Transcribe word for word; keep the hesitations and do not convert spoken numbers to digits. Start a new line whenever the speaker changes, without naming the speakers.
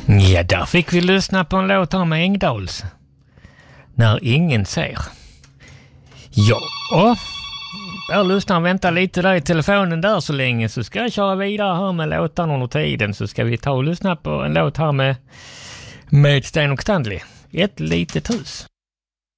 Ja, där fick vi lyssna på en låt här med Engdahls. När ingen ser. Ja, och där lyssnar och vänta lite där i telefonen där så länge, så ska jag köra vidare här med låtarna under tiden. Så ska vi ta och lyssna på en låt här med, med Sten och Stanley. Ett litet hus.